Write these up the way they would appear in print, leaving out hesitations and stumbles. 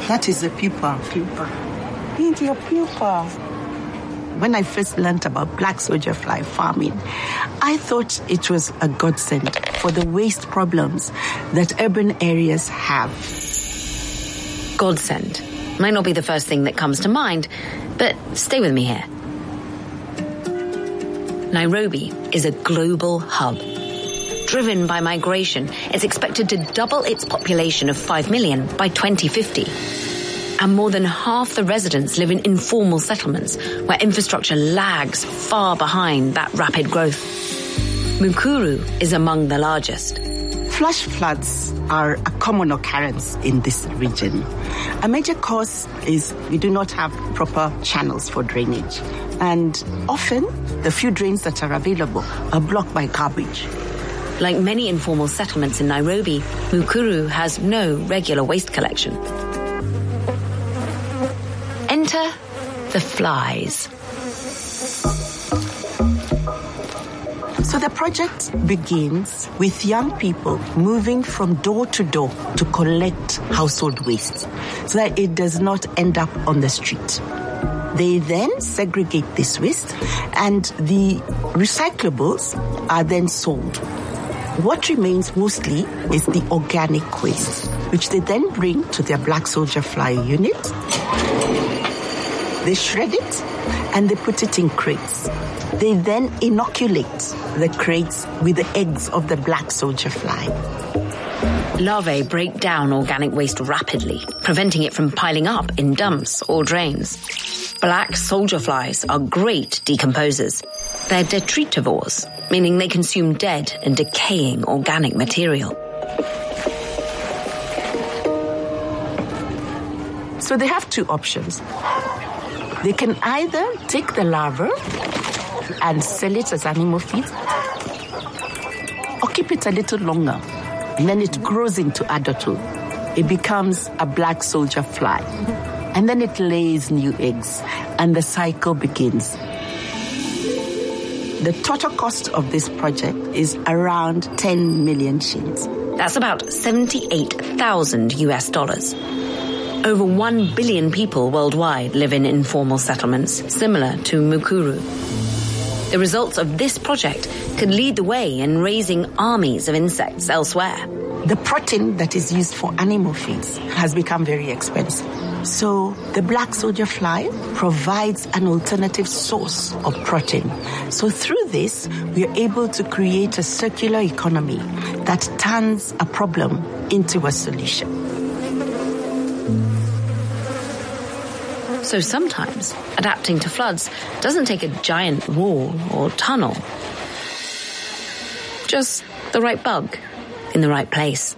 That is a pupa. Eat your pupa. When I first learned about black soldier fly farming, I thought it was a godsend for the waste problems that urban areas have. Godsend might not be the first thing that comes to mind, but stay with me here. Nairobi is a global hub. Driven by migration, it's expected to double its population of 5 million by 2050. And more than half the residents live in informal settlements where infrastructure lags far behind that rapid growth. Mukuru is among the largest. Flash floods are a common occurrence in this region. A major cause is we do not have proper channels for drainage. And often, the few drains that are available are blocked by garbage. Like many informal settlements in Nairobi, Mukuru has no regular waste collection. Enter the flies. So the project begins with young people moving from door to door to collect household waste so that it does not end up on the street. They then segregate this waste and the recyclables are then sold. What remains mostly is the organic waste, which they then bring to their black soldier fly unit. They shred it and they put it in crates. They then inoculate the crates with the eggs of the black soldier fly. Larvae break down organic waste rapidly, preventing it from piling up in dumps or drains. Black soldier flies are great decomposers. They're detritivores, meaning they consume dead and decaying organic material. So they have two options. They can either take the larva and sell it as animal feed, or keep it a little longer, and then it grows into adulthood. It becomes a black soldier fly, and then it lays new eggs, and the cycle begins. The total cost of this project is around 10 million shillings. That's about 78,000 US dollars. Over 1 billion people worldwide live in informal settlements, similar to Mukuru. The results of this project could lead the way in raising armies of insects elsewhere. The protein that is used for animal feeds has become very expensive. So the black soldier fly provides an alternative source of protein. So through this, we are able to create a circular economy that turns a problem into a solution. So sometimes adapting to floods doesn't take a giant wall or tunnel. Just the right bug in the right place.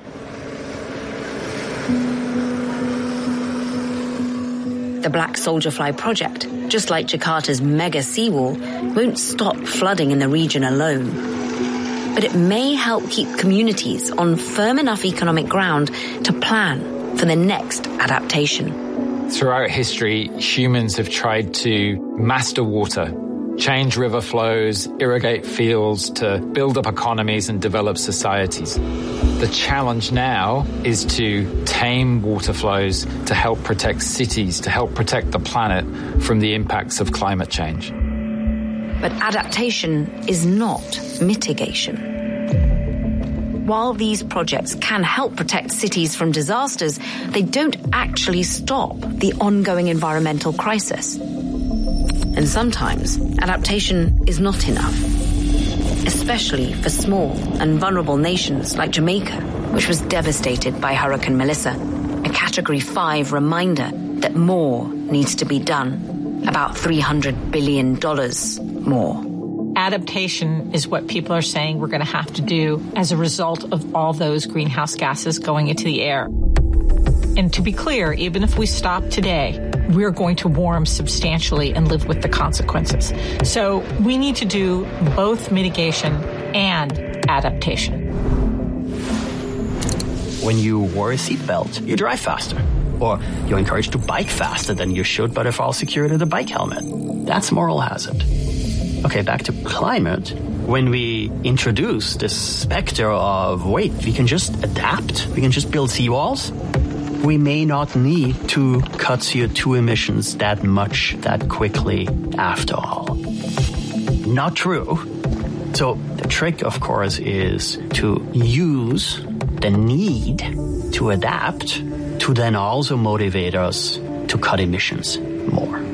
The Black Soldier Fly project, just like Jakarta's mega seawall, won't stop flooding in the region alone. But it may help keep communities on firm enough economic ground to plan for the next adaptation. Throughout history, humans have tried to master water, change river flows, irrigate fields to build up economies and develop societies. The challenge now is to tame water flows to help protect cities, to help protect the planet from the impacts of climate change. But adaptation is not mitigation. While these projects can help protect cities from disasters, they don't actually stop the ongoing environmental crisis. And sometimes adaptation is not enough, especially for small and vulnerable nations like Jamaica, which was devastated by Hurricane Melissa, a Category 5 reminder that more needs to be done, about $300 billion more. Adaptation is what people are saying we're going to have to do as a result of all those greenhouse gases going into the air. And to be clear, even if we stop today, we're going to warm substantially and live with the consequences. So we need to do both mitigation and adaptation. When you wear a seatbelt, you drive faster. Or you're encouraged to bike faster than you should, but if all secured in a bike helmet. That's moral hazard. Okay, back to climate. When we introduce this specter of, wait, we can just adapt, we can just build seawalls, we may not need to cut CO2 emissions that much that quickly after all. Not true. So the trick, of course, is to use the need to adapt to then also motivate us to cut emissions more.